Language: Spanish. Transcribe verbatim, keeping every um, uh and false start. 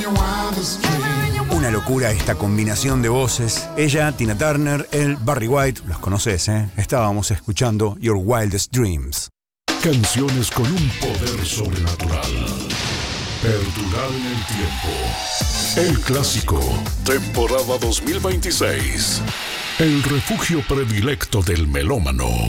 Una locura esta combinación de voces. Ella, Tina Turner, él, Barry White, los conoces, ¿eh? Estábamos escuchando Your Wildest Dreams. Canciones con un poder sobrenatural. Perdurar en el tiempo. El clásico, temporada dos mil veintiséis. El refugio predilecto del melómano.